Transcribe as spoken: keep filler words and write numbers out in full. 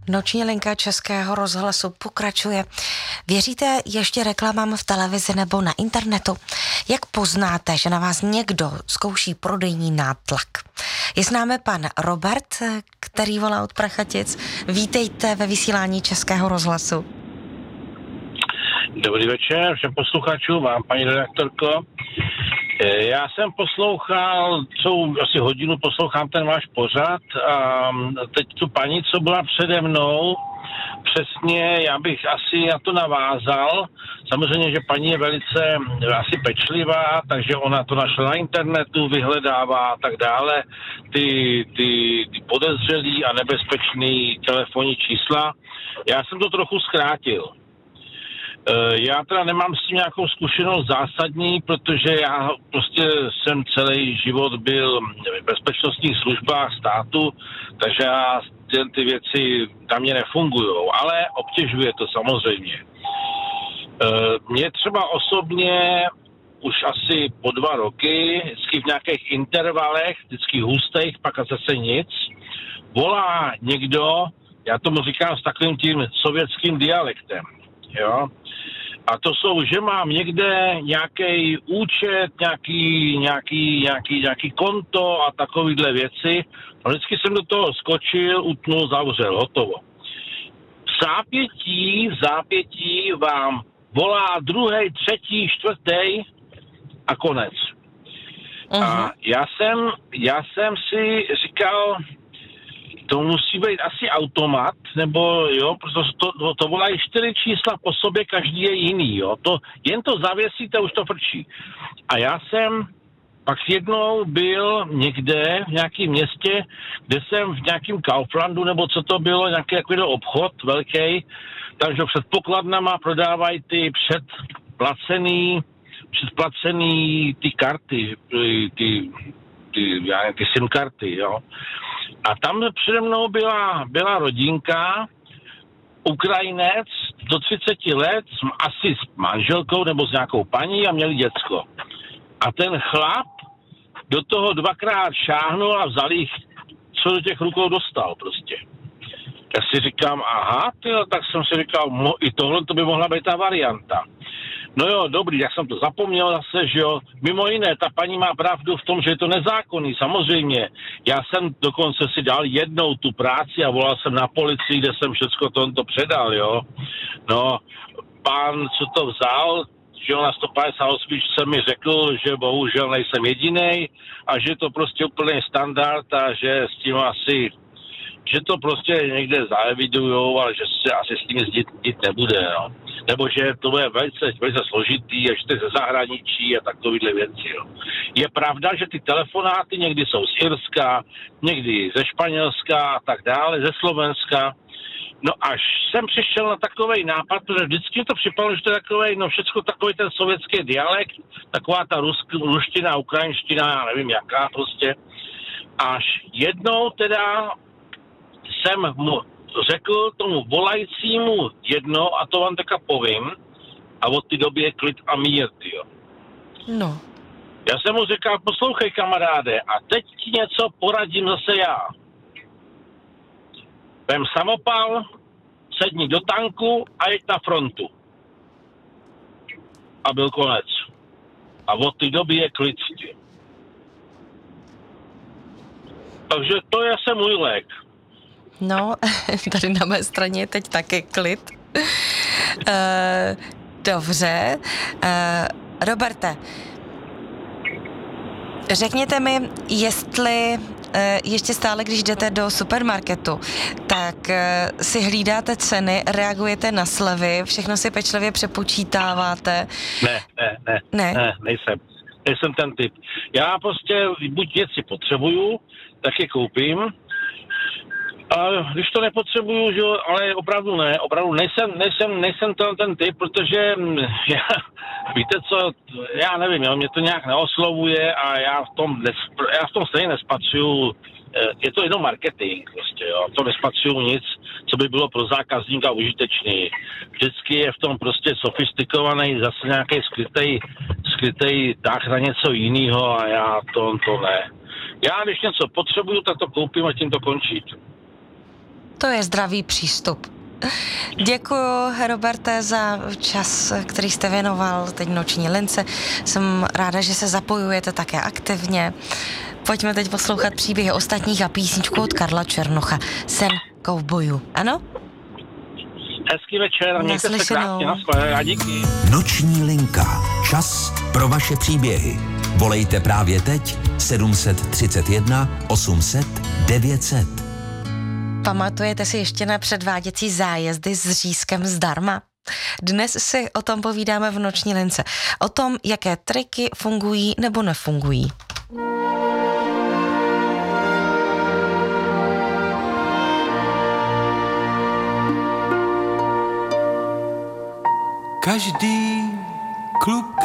Noční linka Českého rozhlasu pokračuje. Věříte ještě reklamám v televizi nebo na internetu? Jak poznáte, že na vás někdo zkouší prodejní nátlak? Je s námi pan Robert, který volá od Prachatic. Vítejte ve vysílání Českého rozhlasu. Dobrý večer všem posluchačům, vám, paní redaktorko. Já jsem poslouchal, co asi hodinu poslouchám ten váš pořad a teď tu paní, co byla přede mnou, přesně, já bych asi na to navázal. Samozřejmě, že paní je velice asi pečlivá, takže ona to našla na internetu, vyhledává a tak dále, ty, ty, ty podezřelý a nebezpečný telefonní čísla. Já jsem to trochu zkrátil. Já teda nemám s tím nějakou zkušenost zásadní, protože já prostě jsem celý život byl v bezpečnostních službách státu, takže já ty, ty věci tam mě nefungujou, ale obtěžuje to samozřejmě. Mě třeba osobně už asi po dva roky, vždycky v nějakých intervalech, vždycky hustých, pak a zase nic, volá někdo, já tomu říkám s takovým tím sovětským dialektem, jo. A to jsou, že mám někde nějaký účet, nějaký, nějaký, nějaký, nějaký konto a takovýhle věci. A vždycky jsem do toho skočil, utnul, zavřel, hotovo. V zápětí, v zápětí vám volá druhý, třetí, čtvrtý a konec. Uh-huh. A já jsem, já jsem si říkal, to musí být asi automat, nebo jo, protože to, to, to volají čtyři čísla po sobě, každý je jiný, jo. To, jen to zavěsíte, už to frčí. A já jsem pak jednou byl někde v nějakém městě, kde jsem v nějakém Kauflandu, nebo co to bylo, nějaký takový obchod velký, takže před pokladnama prodávají ty předplacený, předplacený ty karty, ty, ty, ty, ty SIM karty, jo. A tam přede mnou byla, byla rodinka, Ukrajinec do třiceti let, asi s manželkou nebo s nějakou paní a měli děcko. A ten chlap do toho dvakrát šáhnul a vzal jich, co do těch rukou dostal prostě. Já si říkám, aha, tyjo, tak jsem si říkal, mo, i tohle to by mohla být ta varianta. No jo, dobrý, jak jsem to zapomněl zase, že jo. Mimo jiné, ta paní má pravdu v tom, že je to nezákonný, samozřejmě. Já jsem dokonce si dal jednou tu práci a volal jsem na policii, kde jsem všecko to předal, jo. No, pán, co to vzal, že na sto padesát osm se mi řekl, že bohužel nejsem jedinej a že to prostě úplný standard a že s tím asi, že to prostě někde zaevidujou, ale že se asi s tím dít, dít nebude, no. Nebo že to je velice, velice složitý, a že to je ze zahraničí a takovýhle věci. Jo. Je pravda, že ty telefonáty někdy jsou z Irska, někdy ze Španělska a tak dále, ze Slovenska. No až jsem přišel na takovej nápad, protože vždycky to připadalo, že to je takovej, no všecko takový ten sovětský dialekt, taková ta rusk, ruština, ukrajinština, já nevím jaká prostě. Až jednou teda jsem mu řekl tomu volajícímu jedno, a to vám teďka povím, a od té doby je klid a mír, tyjo. No. Já jsem mu říkal, poslouchej kamaráde, a teď ti něco poradím zase já. Vem samopal, sedni do tanku a jeď na frontu. A byl konec. A od té doby je klid, tyjo. Takže to je se můj lék. No, tady na mé straně je teď taky klid. Uh, dobře. Uh, Roberte, řekněte mi, jestli uh, ještě stále, když jdete do supermarketu, tak uh, si hlídáte ceny, reagujete na slevy, všechno si pečlivě přepočítáváte. Ne, ne, ne, ne, ne nejsem. Nejsem ten typ. Já prostě buď věci potřebuju, tak je koupím. A když to nepotřebuju, že, ale opravdu ne, opravdu nejsem, nejsem, nejsem ten, ten typ, protože já, víte co, já nevím, jo, mě to nějak neoslovuje a já v tom, já v tom stejně nespatřuju, je to jenom marketing prostě, jo, to nespatřuju nic, co by bylo pro zákazníka užitečný. Vždycky je v tom prostě sofistikovaný, zase nějaký skrytej, skrytej tah na něco jiného a já to, to ne. Já když něco potřebuju, tak to koupím a tím to končí. To je zdravý přístup. Děkuji, Roberte, za čas, který jste věnoval teď Noční lince. Jsem ráda, že se zapojujete také aktivně. Pojďme teď poslouchat příběhy ostatních a písničku od Karla Černocha. Sen kovbojů. Ano? Hezký večer, mějte se krásně, na díky. Noční linka. Čas pro vaše příběhy. Volejte právě teď sedm set třicet jedna osm set devět set. Pamatujete si ještě na předváděcí zájezdy s řízkem zdarma? Dnes si o tom povídáme v Noční lince. O tom, jaké triky fungují nebo nefungují. Každý kluk